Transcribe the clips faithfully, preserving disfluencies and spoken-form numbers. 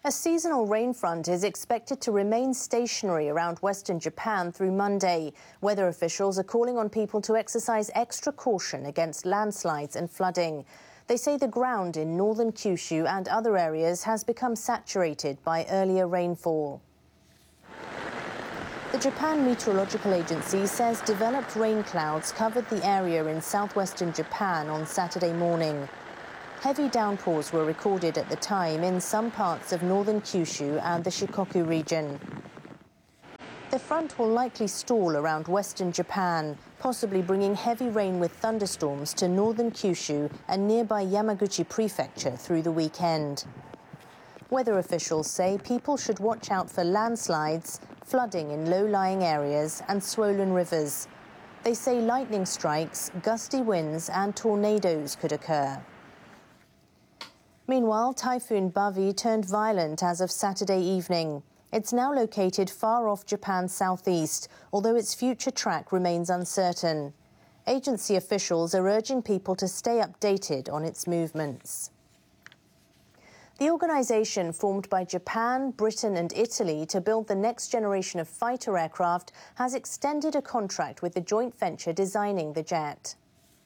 A seasonal rain front is expected to remain stationary around western Japan through Monday. Weather officials are calling on people to exercise extra caution against landslides and flooding. They say the ground in northern Kyushu and other areas has become saturated by earlier rainfall. The Japan Meteorological Agency says developed rain clouds covered the area in southwestern Japan on Saturday morning. Heavy downpours were recorded at the time in some parts of northern Kyushu and the Shikoku region. The front will likely stall around western Japan, possibly bringing heavy rain with thunderstorms to northern Kyushu and nearby Yamaguchi Prefecture through the weekend. Weather officials say people should watch out for landslides, flooding in low-lying areas and swollen rivers. They say lightning strikes, gusty winds and tornadoes could occur. Meanwhile, Typhoon Bavi turned violent as of Saturday evening. It's now located far off Japan's southeast, although its future track remains uncertain. Agency officials are urging people to stay updated on its movements. The organisation formed by Japan, Britain and Italy to build the next generation of fighter aircraft has extended a contract with the joint venture designing the jet.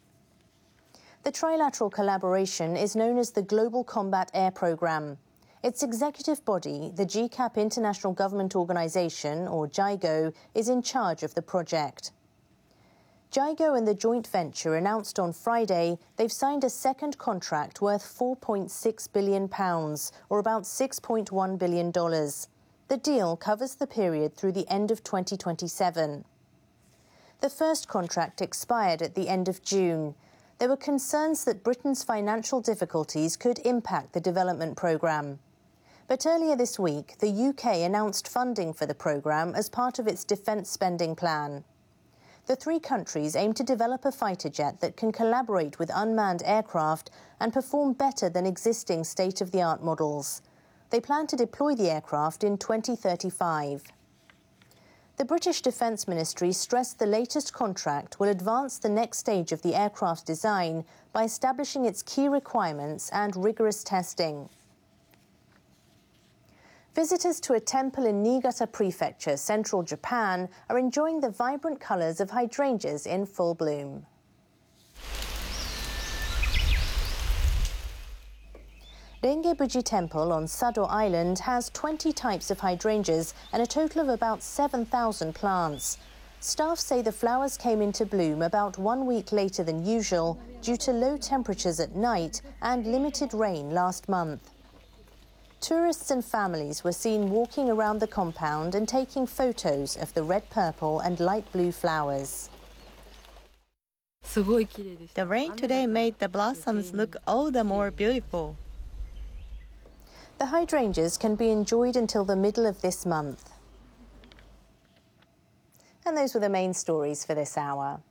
The trilateral collaboration is known as the Global Combat Air Programme. Its executive body, the G CAP International Government Organization, or JIGO, is in charge of the project. JIGO and the joint venture announced on Friday they've signed a second contract worth four point six billion pounds, or about six point one billion dollars. The deal covers the period through the end of twenty twenty-seven. The first contract expired at the end of June. There were concerns that Britain's financial difficulties could impact the development programme. But earlier this week, the U K announced funding for the programme as part of its defence spending plan. The three countries aim to develop a fighter jet that can collaborate with unmanned aircraft and perform better than existing state-of-the-art models. They plan to deploy the aircraft in twenty thirty-five. The British Defence Ministry stressed the latest contract will advance the next stage of the aircraft's design by establishing its key requirements and rigorous testing. Visitors to a temple in Niigata Prefecture, central Japan, are enjoying the vibrant colours of hydrangeas in full bloom. Rengebuji Temple on Sado Island has twenty types of hydrangeas and a total of about seven thousand plants. Staff say the flowers came into bloom about one week later than usual due to low temperatures at night and limited rain last month. Tourists and families were seen walking around the compound and taking photos of the red, purple and light blue flowers. The rain today made the blossoms look all the more beautiful. The hydrangeas can be enjoyed until the middle of this month. And those were the main stories for this hour.